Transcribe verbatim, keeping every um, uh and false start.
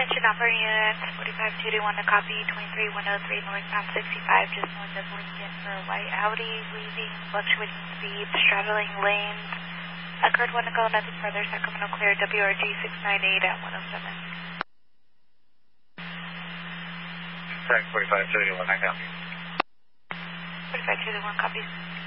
Attention operating units, forty-five two two one to copy, twenty-three one oh three northbound sixty-five, just north of Lincoln for a white Audi, leaving, fluctuating speed, straddling lanes. Occurred one to go, nothing further, Sacramento clear, W R G six nine eight at one oh seven. forty-five two two one, I copy. forty-five two two one, copy.